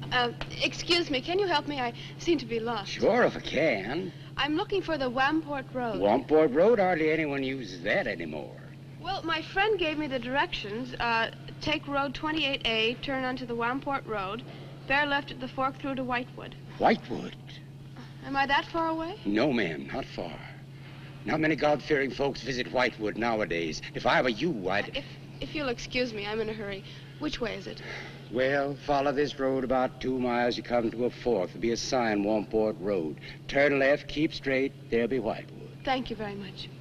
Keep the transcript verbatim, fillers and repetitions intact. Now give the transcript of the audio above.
Uh, excuse me, can you help me? I seem to be lost. Sure, if I can. I'm looking for the Wamport Road. Wamport Road? Hardly anyone uses that anymore. Well, my friend gave me the directions. Uh, take Road twenty-eight A, turn onto the Wamport Road, bear left at the fork through to Whitewood. Whitewood? Am I that far away? No, ma'am, not far. Not many God-fearing folks visit Whitewood nowadays. If I were you, I'd... If, if you'll excuse me, I'm in a hurry. Which way is it? Well, follow this road about two miles. You come to a fork. There'll be a sign, Wamport Road. Turn left, keep straight. There'll be Whitewood. Thank you very much.